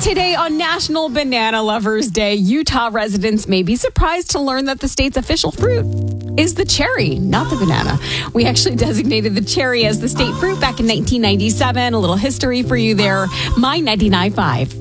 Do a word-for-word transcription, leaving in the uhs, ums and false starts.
Today on National Banana Lovers Day, Utah residents may be surprised to learn that the state's official fruit is the cherry, not the banana. We actually designated the cherry as the state fruit back in nineteen ninety-seven. A little history for you there. My ninety-nine point five.